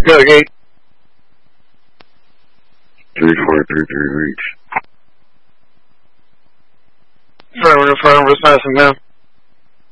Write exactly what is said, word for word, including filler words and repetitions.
Go, Gate. three four three three reach. Sorry, we're gonna fire over Assassin now.